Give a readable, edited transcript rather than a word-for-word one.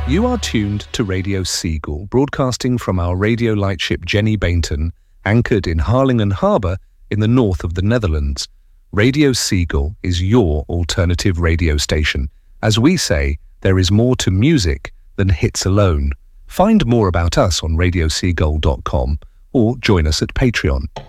You are tuned to Radio Seagull, broadcasting from our radio lightship Jenny Bainton, anchored in Harlingen Harbour in the north of the Netherlands. Radio Seagull is your alternative radio station. As we say, there is more to music than hits alone. Find more about us on radioseagull.com or join us at Patreon.